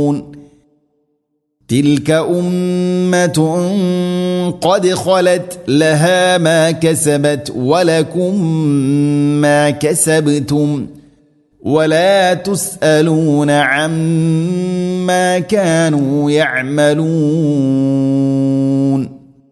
تلك أمة قد خلت لها ما كسبت ولكم ما كسبتم ولا تسألون عما كانوا يعملون.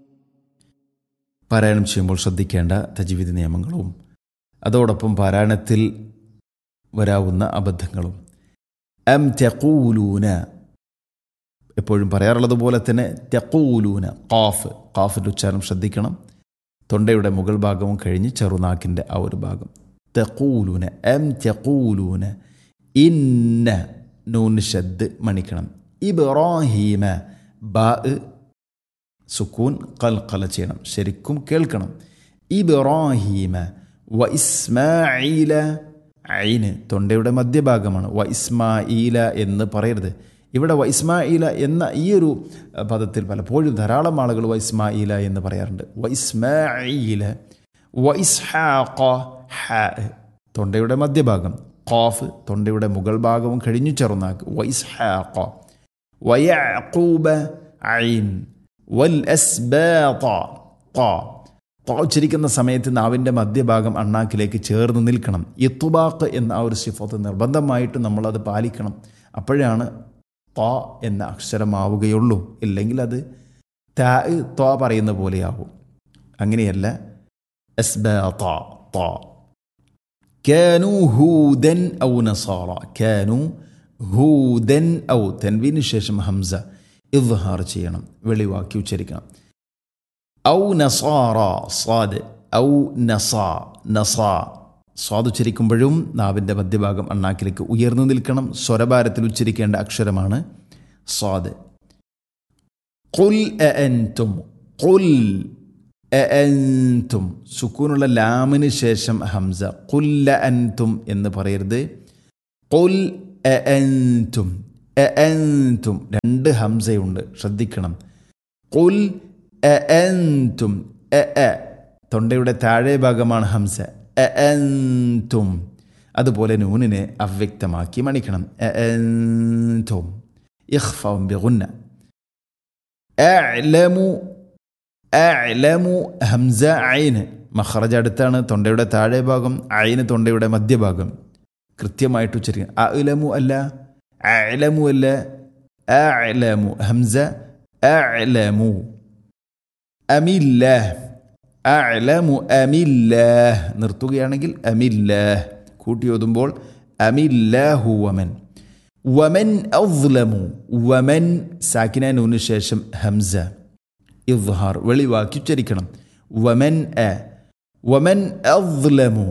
പാരായണം ചെയ്യുമ്പോൾ ശ്രദ്ധിക്കേണ്ട തജ്വീദ് നിയമങ്ങളും അതോടൊപ്പം പാരായണത്തിൽ വരാവുന്ന അബദ്ധങ്ങളും. അം തഖൂലൂന, എപ്പോഴും പറയാറുള്ളത് പോലെ തന്നെ തഖൂലൂന, ഖാഫിൻ്റെ ഉച്ചാരണം ശ്രദ്ധിക്കണം. തൊണ്ടയുടെ മുകൾ ഭാഗവും കഴിഞ്ഞ് ചെറുനാക്കിൻ്റെ ആ ഒരു ഭാഗം. തഖൂലൂന, അം തഖൂലൂന. ഇന്ന, നൂൻ ഷദ് മണിക്കണം. ഇബ്രാഹീമ, ബാ സുക്കൂൻ ഖൽഖല ചെയ്യണം, ശരിക്കും കേൾക്കണം. ഇബ്രാഹീമ. വ ഇസ്മാഈല, ഐന് തൊണ്ടയുടെ മധ്യഭാഗമാണ്. വ ഇസ്മാഈല എന്ന് പറയരുത്. ഇവിടെ വ ഇസ്മാഈല എന്ന ഈ ഒരു പദത്തിൽ പലപ്പോഴും ധാരാളം ആളുകൾ വ ഇസ്മാഈല എന്ന് പറയാറുണ്ട്. വ ഇസ്മാഈല. വ ഇസ്ഹാഖ, ഹ തൊണ്ടയുടെ മധ്യഭാഗം. ഖാഫ് തൊണ്ടയുടെ മുകൾ ഭാഗവും കഴിഞ്ഞു ചെറുനാക്ക്. വ ഇസ്ഹാഖ. വ യഅഖൂബ, ഐൻ. വൽ അസ്ബാത, ഉച്ചരിക്കുന്ന സമയത്ത് നാവിൻ്റെ മധ്യഭാഗം അണ്ണാക്കിലേക്ക് ചേർന്ന് നിൽക്കണം. ഇത്തുബാഖ് എന്ന ആ ഒരു സിഫത്ത് നിർബന്ധമായിട്ട് നമ്മളത് പാലിക്കണം. അപ്പോഴാണ് ത എന്ന അക്ഷരമാവുകയുള്ളൂ. ഇല്ലെങ്കിൽ അത് ത പറയുന്ന പോലെയാവും. അങ്ങനെയല്ല. അസ്ബാത, ത. കാനൂ ഹൂദൻ ഔ നസാറ. കാനൂ ഹൂദൻ ഔ, തൻവീന് ശേഷം ഹംസ ഇദ്ഹാർ ചെയ്യണം, വെളിവാക്കി ഉച്ചരിക്കണം. ഔ നസാറ, സ്വാദ്. ഔ നസാ, നസാ. സ്വാദ് ഉച്ചരിക്കുമ്പോഴും നാവിൻ്റെ മധ്യഭാഗം അണ്ണാക്കിലേക്ക് ഉയർന്നു നിൽക്കണം. സ്വരഭാരത്തിൽ ഉച്ചരിക്കേണ്ട അക്ഷരമാണ് സ്വാദ്. ഖുൽ അഅൻതും, ഖുൽ അഅൻതും. സുക്കൂനുള്ള ലാമിന് ശേഷം ഹംസ. ഖുൽ അഅൻതും എന്ന് പറയരുത്. ഖുൽ അഅൻതും, അഅൻതും. രണ്ട് ഹംസയുണ്ട്, ശ്രദ്ധിക്കണം. ഖുൽ അഅൻതും, തൊണ്ടയുടെ താഴെ ഭാഗമാണ് ഹംസ. അഅൻതും. അതുപോലെ നൂനിനെ അവ്യക്തമാക്കി മണിക്കണം. അഅൻതും. ഇഖ്ഫാ ബിഗുന്ന. അഅലമു, അഅലമു. ഹംസ ഐന് മഖറജ് അടുത്താണ്. തൊണ്ടയുടെ താഴെ ഭാഗം. ഐന് തൊണ്ടയുടെ മധ്യഭാഗം. കൃത്യമായിട്ട് ഉച്ചരിക്കണം. അഅലമു അല്ല, അഅലമു അല്ല, അഅലമു. ഹംസ അഅലമു. അമില്ലാഹ്, അഅലമു അമില്ലാഹ്. നിർത്തുകയാണെങ്കിൽ അമില്ലാഹ്. കൂട്ടി ഓതുമ്പോൾ അമില്ലാഹു വമൻ. വമൻ അസ്ലമു. വമൻ സാക്കിന നൂന് ശേഷം ഹംസ ഇദ്ഹാർ, വെളിവാക്കി ഉച്ചരിക്കണം. വമൻ അ. വമൻ അസ്ലമു.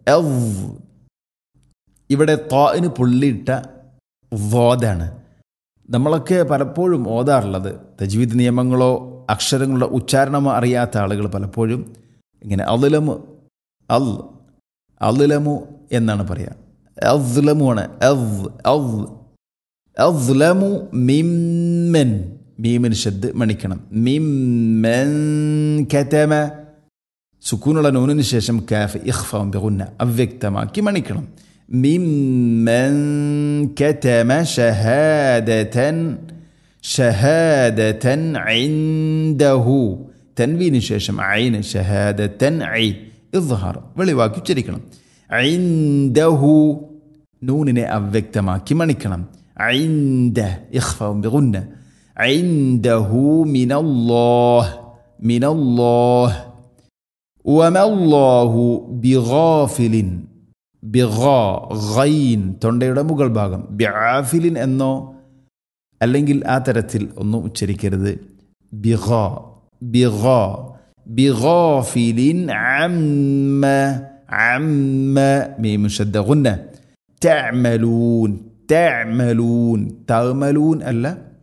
ഇവിടെ ത്വാഇന് പുള്ളിയിട്ട വോദാണ്. നമ്മളൊക്കെ പലപ്പോഴും ഓതാറുള്ളത് തജ്വീദ് നിയമങ്ങളോ അക്ഷരങ്ങളുടെ ഉച്ചാരണമോ അറിയാത്ത ആളുകൾ പലപ്പോഴും ഇങ്ങനെ അദ്ലമു, അദ്ലമു എന്നാണ് പറയുക. അദ്ലമു ആണ്. അദ്ലമു മിമ്മൻ. മീമിന് ഷദ് മണിക്കണം. മിമ്മൻ കതമ. സുക്കൂനുള്ള നൂനിന് ശേഷം കാഫ് ഇഖ്ഫാ ബിഗുന്ന, അവ്യക്തമാക്കി മണിക്കണം. മിമ്മൻ കതമ ഷഹാദതൻ. ഷഹാദതൻ ഇൻദഹു. തൻവീന് ശേഷം ഐന്. ഷഹാദതൻ ഐ ഇദ്ഹാർ, വെളിവാക്കി ഉച്ചരിക്കണം. ഇൻദഹു. നൂനിനെ അവ്യക്തമാക്കി മണിക്കണം. ഇൻദ ഇഖ്ഫാ ബിഗുന്ന. ഇൻദഹു മിനല്ലാഹ്. മിനല്ലാഹ്. വമല്ലാഹു ബിഗാഫിലിൻ. ബിഗാ, ഗൈൻ തൊണ്ടയുടെ മുകൾ ഭാഗം. ബിആഫിലിൻ എന്നോ അല്ലെങ്കിൽ ആ തരത്തിൽ ഒന്നും ഉച്ചരിക്കരുത്. ബിഗാ, ബിഗാ. ബിഗാഫിലിൻ അമ്മ. അമ്മ മീം ഷദ്ദ ഗുന്ന. തഅമലൂൻ. തഅമലൂൻ. തഅമലൂൻ അല്ല,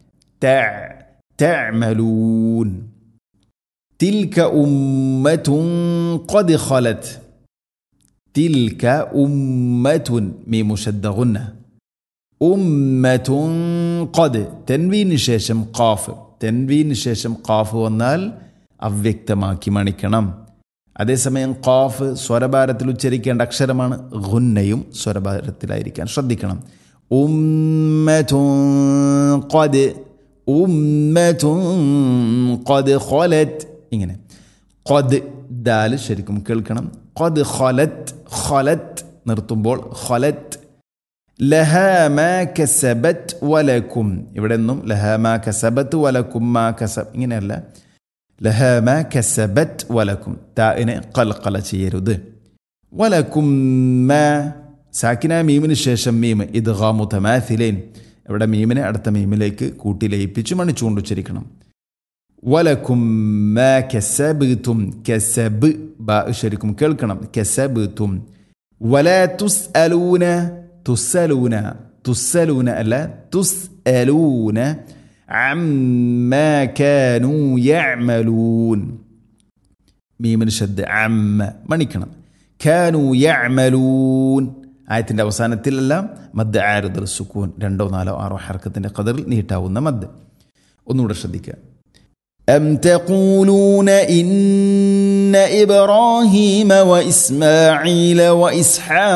തഅമലൂൻ. തിൽക ഉമ്മത്തുൻ ഖദ് ഖലത്. തിൽക ഉമ്മത്തുൻ മീം ഷദ്ദ ഗുന്ന. ഉമ്മത്തുൻ ഖദ്. തൻവീന് ശേഷം ഖാഫ്. തൻവീന് ശേഷം ഖാഫ് വന്നാൽ അവ്യക്തമാക്കി മണിക്കണം. അതേസമയം ഖാഫ് സ്വരഭാരത്തിൽ ഉച്ചരിക്കേണ്ട അക്ഷരമാണ്. ഗുന്നയും സ്വരഭാരത്തിലായിരിക്കാൻ ശ്രദ്ധിക്കണം. ഖദ് ഖലത് ഇങ്ങനെ ഖദ് ദാൽ ശരിക്കും കേൾക്കണം. ഖദ് ഖലത് നിർത്തുമ്പോൾ ഖലത്. ലഹാ മാ കസബത് വലക്കും, ഇവിടെ നിന്നും ലഹാ മാ കസബത്ത് വലക്കും മാ കസബ് ഇങ്ങനെയല്ല. ലഹാ മാ കസബത് വലക്കും, താഇനെ ഖൽഖല ചെയ്യരുത്. വലക്കും മാ സാക്കിന മീമിന് ശേഷം മീം ഇദ്ഗാം മുതമാസിലൈൻ, ഇവിടെ മീമിനെ അടുത്ത മീമിലേക്ക് കൂട്ടി ലയിപ്പിച്ച് മണിച്ചുകൊണ്ട് ഉച്ചരിക്കണം. വലക്കും മാ കസബ്തും, കസബ് ബാ ശരിക്കും കേൾക്കണം. കസബ്തും. വലാ തുസ്അലൂന, തുസ്അലൂന അല്ല തുസ്അലൂന അമ്മാ കാനൂ യഅമലൂൻ. മീമിന് ശദ്ദ അമ്മ മണിക്കണം. കാനൂ യഅമലൂൻ ആയത്തിൻ്റെ അവസാനത്തിലെല്ലാം മദ് ആരിദ് സുക്കൂൻ 2, 4, 6 ഹർക്കത്തിൻ്റെ ഖദറിൽ നീട്ടാവുന്ന മദ്. ഒന്നുകൂടെ ശ്രദ്ധിക്കുക. أم تقولون إن إبراهيم وإسماعيل وإسحاق